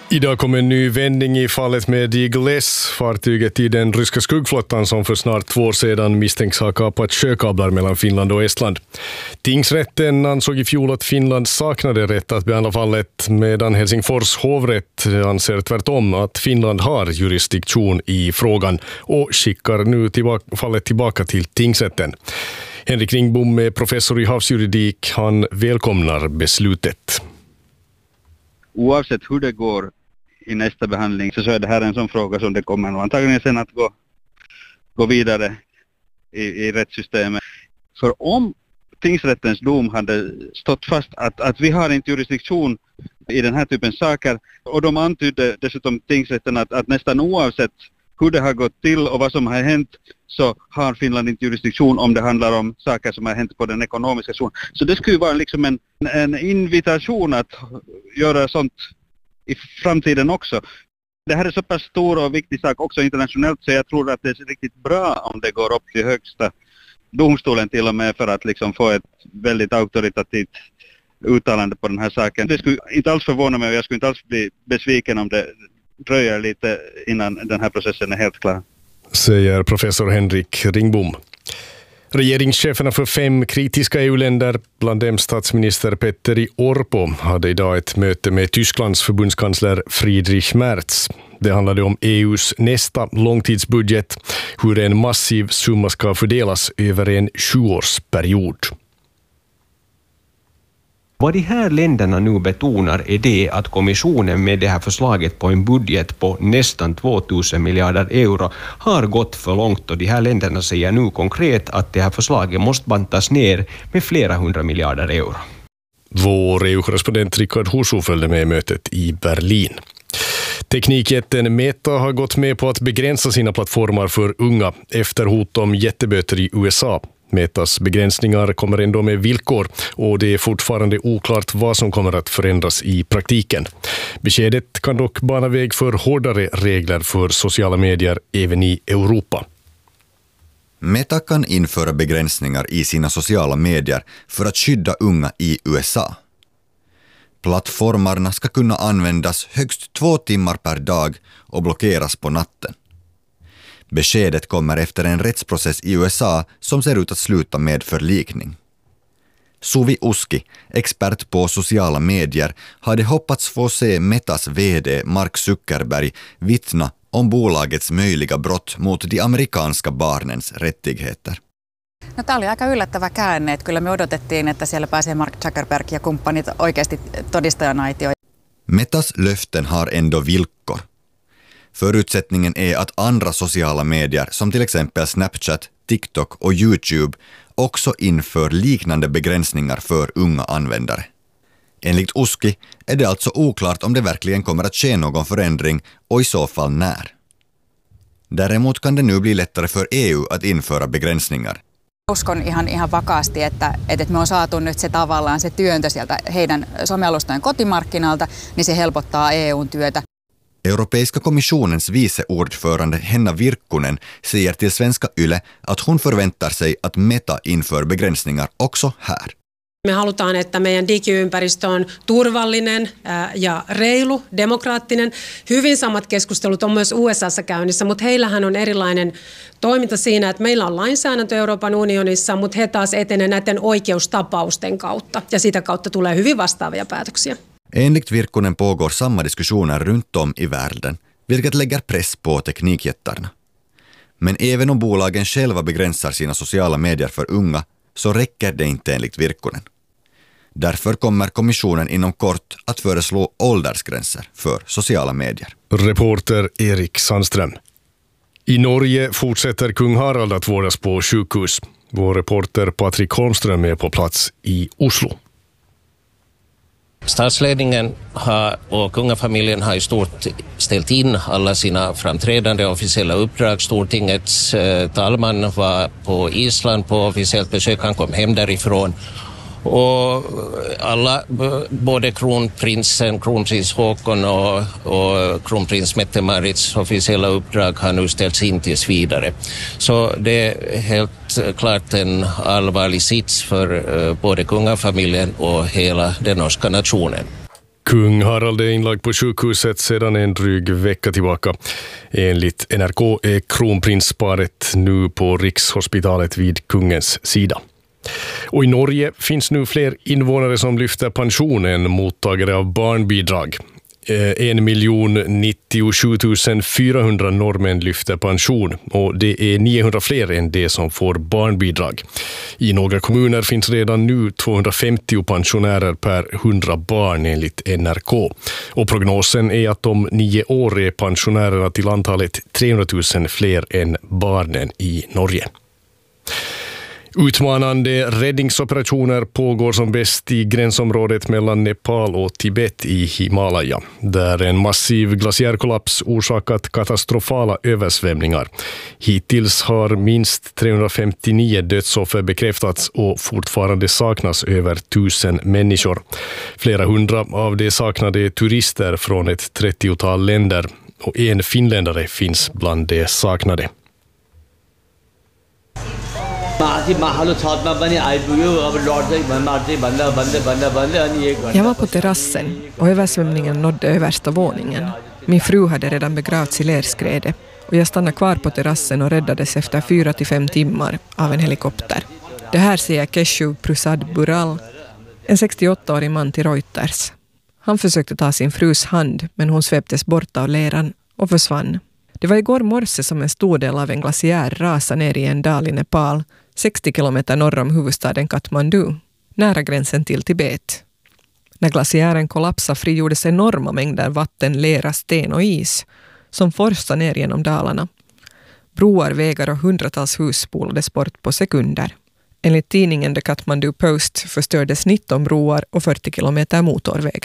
Idag kommer en ny vändning i fallet med Eagle S, fartyget i den ryska skuggflottan som för snart 2 år sedan misstänks ha kapat sjökablar mellan Finland och Estland. Tingsrätten ansåg i fjol att Finland saknade rätt att behandla fallet, medan Helsingfors hovrätt anser tvärtom att Finland har jurisdiktion i frågan och skickar nu fallet tillbaka till tingsrätten. Henrik Ringbom är professor i havsjuridik. Han välkomnar beslutet. Oavsett hur det går i nästa behandling så är det här en sån fråga som det kommer nog antagligen sen att gå vidare i rättssystemet. För om tingsrättens dom hade stått fast att vi har inte jurisdiktion i den här typen saker, och de antydde dessutom tingsrätten att nästan oavsett hur det har gått till och vad som har hänt så har Finland inte jurisdiktion om det handlar om saker som har hänt på den ekonomiska zonen. Så det skulle vara liksom en invitation att göra sånt i framtiden också. Det här är så pass stor och viktig sak också internationellt, så jag tror att det är riktigt bra om det går upp till högsta domstolen till och med för att liksom få ett väldigt auktoritativt uttalande på den här saken. Det skulle inte alls förvåna mig och jag skulle inte alls bli besviken om det dröjer lite innan den här processen är helt klar. Säger professor Henrik Ringbom. Regeringscheferna för 5 kritiska EU-länder, bland dem statsminister Petteri Orpo, hade idag ett möte med Tysklands förbundskansler Friedrich Merz. Det handlade om EUs nästa långtidsbudget, hur en massiv summa ska fördelas över en 7-årsperiod. Vad de här länderna nu betonar är det att kommissionen med det här förslaget på en budget på nästan 2000 miljarder euro har gått för långt, och de här länderna säger nu konkret att det här förslaget måste bantas ner med flera 100 miljarder euro. Vår EU-korrespondent Rickard Husu följde med mötet i Berlin. Teknikjätten Meta har gått med på att begränsa sina plattformar för unga efter hot om jätteböter i USA. Metas begränsningar kommer ändå med villkor och det är fortfarande oklart vad som kommer att förändras i praktiken. Beskedet kan dock bana väg för hårdare regler för sociala medier även i Europa. Meta kan införa begränsningar i sina sociala medier för att skydda unga i USA. Plattformarna ska kunna användas högst 2 timmar per dag och blockeras på natten. Beskedet kommer efter en rättsprocess i USA som ser ut att sluta med förlikning. Suvi Uski, expert på sociala medier, hade hoppats få se Metas vd Mark Zuckerberg vittna om bolagets möjliga brott mot de amerikanska barnens rättigheter. No, tämä oli aika yllättävä käänne, että kyllä me odotettiin, että siellä pääsee Mark Zuckerberg ja kumppanit oikeasti todistajanaitioon. Metas löften har ändå villkor. Förutsättningen är att andra sociala medier som till exempel Snapchat, TikTok och YouTube också inför liknande begränsningar för unga användare. Enligt Uski är det alltså oklart om det verkligen kommer att ske någon förändring och i så fall när. Däremot kan det nu bli lättare för EU att införa begränsningar. Uskon ihan vakaasti, että me on saatu nyt se tavallaan se työntö sieltä heidän somealustojen kotimarkkinalta, niin se helpottaa EUn työtä. Europeiska kommissionens vice ordförande Henna Virkkunen säger till Svenska Yle att hon förväntar sig att Meta inför begränsningar också här. Me halutaan, että meidän digiympäristö on turvallinen ja reilu, demokraattinen. Hyvin samat keskustelut on myös USAssa käynnissä, mutta heillähän on erilainen toiminta siinä, että meillä on lainsäädäntö Euroopan unionissa, mutta he taas etenee näiden oikeustapausten kautta ja sitä kautta tulee hyvin vastaavia päätöksiä. Enligt Virkkunen pågår samma diskussioner runt om i världen, vilket lägger press på teknikjättarna. Men även om bolagen själva begränsar sina sociala medier för unga så räcker det inte enligt Virkkunen. Därför kommer kommissionen inom kort att föreslå åldersgränser för sociala medier. Reporter Erik Sandström. I Norge fortsätter kung Harald att vårdas på sjukhus. Vår reporter Patrik Holmström är på plats i Oslo. Statsledningen och kungafamiljen har i stort ställt in alla sina framträdande officiella uppdrag. Stortingets talman var på Island på officiellt besök, han kom hem därifrån. Och alla, både kronprinsen, kronprins Håkon och kronprins Mette-Marits officiella uppdrag har nu ställts in tills vidare. Så det är helt klart en allvarlig sits för både kungafamiljen och hela den norska nationen. Kung Harald är inlagd på sjukhuset sedan en dryg vecka tillbaka. Enligt NRK är kronprinsparet nu på Rikshospitalet vid kungens sida. Och i Norge finns nu fler invånare som lyfter pension än mottagare av barnbidrag. 1,097 400 norrmän lyfter pension och det är 900 fler än det som får barnbidrag. I några kommuner finns redan nu 250 pensionärer per 100 barn enligt NRK. Och prognosen är att om 9 år är pensionärerna till antalet 300 000 fler än barnen i Norge. Utmanande räddningsoperationer pågår som bäst i gränsområdet mellan Nepal och Tibet i Himalaya, där en massiv glaciärkollaps orsakat katastrofala översvämningar. Hittills har minst 359 dödsoffer bekräftats och fortfarande saknas över 1000 människor. Flera hundra av de saknade är turister från ett 30-tal länder och en finländare finns bland de saknade. Jag var på terrassen och översvämningen nådde översta våningen. Min fru hade redan begravts i lerskredet och jag stannade kvar på terrassen och räddades efter 4 till 5 timmar av en helikopter. Det här säger Keshu Prasad Bural, en 68-årig man till Reuters. Han försökte ta sin frus hand men hon sveptes bort av leran och försvann. Det var igår morse som en stor del av en glaciär rasade ner i en dal i Nepal, 60 kilometer norr om huvudstaden Kathmandu, nära gränsen till Tibet. När glaciären kollapsade frigjordes enorma mängder vatten, lera, sten och is som forsade ner genom dalarna. Broar, vägar och hundratals hus spolades bort på sekunder. Enligt tidningen The Kathmandu Post förstördes 19 broar och 40 kilometer motorväg.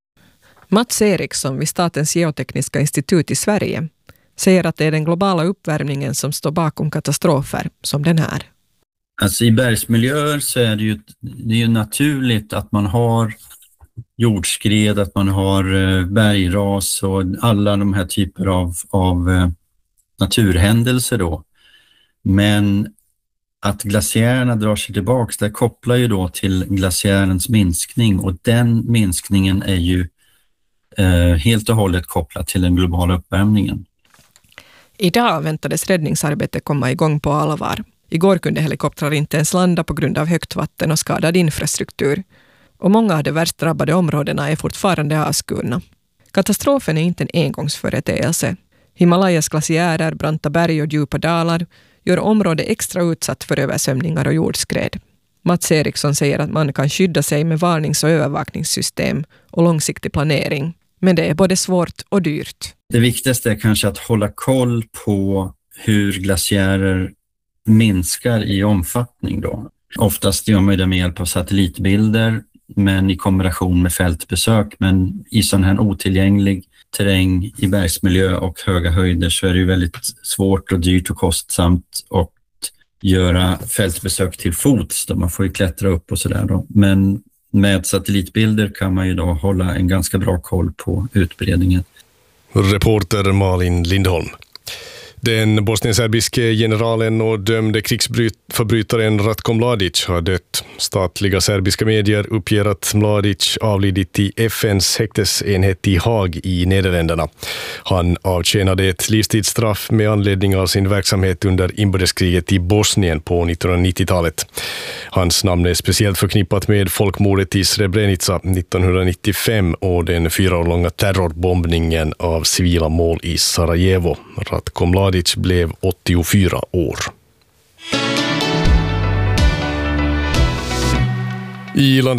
Mats Eriksson vid Statens geotekniska institut i Sverige säger att det är den globala uppvärmningen som står bakom katastrofer som den här. Alltså i bergsmiljöer så är det ju naturligt att man har jordskred, att man har bergras och alla de här typer av naturhändelser då. Men att glaciärerna drar sig tillbaka, det kopplar ju då till glaciärens minskning och den minskningen är ju helt och hållet kopplat till den globala uppvärmningen. Idag väntades räddningsarbetet komma igång på allvar. Igår kunde helikoptrar inte ens landa på grund av högt vatten och skadad infrastruktur. Och många av de värst drabbade områdena är fortfarande avskurna. Katastrofen är inte en engångsföreteelse. Himalayas glaciärer, branta berg och djupa dalar gör området extra utsatt för översvämningar och jordskred. Mats Eriksson säger att man kan skydda sig med varnings- och övervakningssystem och långsiktig planering. Men det är både svårt och dyrt. Det viktigaste är kanske att hålla koll på hur glaciärer minskar i omfattning då. Oftast gör man det med hjälp av satellitbilder men i kombination med fältbesök. Men i sån här otillgänglig terräng i bergsmiljö och höga höjder så är det ju väldigt svårt och dyrt och kostsamt att göra fältbesök till fots då man får ju klättra upp och sådär då. Men med satellitbilder kan man ju då hålla en ganska bra koll på utbredningen. Reporter Malin Lindholm. Den bosnienserbiske generalen och dömde krigsförbrytaren Ratko Mladic har dött. Statliga serbiska medier uppger att Mladic avlidit i FNs häktesenhet i Haag i Nederländerna. Han avtjänade ett livstidsstraff med anledning av sin verksamhet under inbördeskriget i Bosnien på 1990-talet. Hans namn är speciellt förknippat med folkmordet i Srebrenica 1995 och den 4 år långa terrorbombningen av civila mål i Sarajevo. Ratko Mladic blev 84 år. I landet